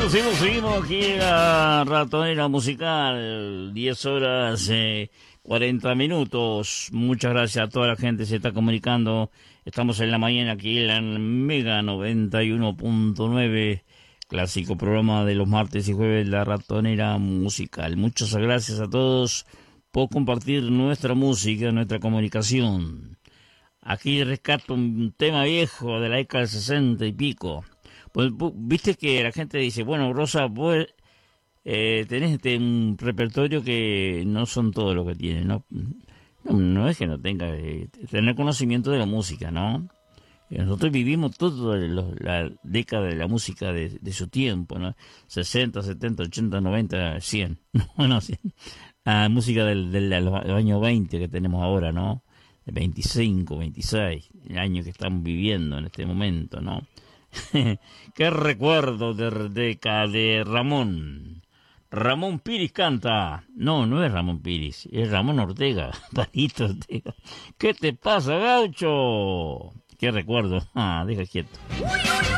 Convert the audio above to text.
Seguimos aquí en la Ratonera Musical, 10 horas 40 minutos. Muchas gracias a toda la gente que se está comunicando. Estamos en la mañana aquí en la Mega 91.9, clásico programa de los martes y jueves, la Ratonera Musical. Muchas gracias a todos por compartir nuestra música, nuestra comunicación. Aquí rescato un tema viejo de la década del 60 y pico. Pues viste que la gente dice, bueno, Rosa, vos tenés un repertorio que no son todos los que tienen, ¿no? No es que no tenga, tener conocimiento de la música, ¿no? Nosotros vivimos toda la década de la música de su tiempo, ¿no? 60, 70, 80, 90, 100. Bueno, 100. La música de los años 20 que tenemos ahora, ¿no? De 25, 26, el año que estamos viviendo en este momento, ¿no? Qué recuerdo de Ramón. Ramón Piris canta. No es Ramón Piris, es Ramón Ortega. Palito Ortega. ¿Qué te pasa, gaucho? Qué recuerdo. Deja quieto.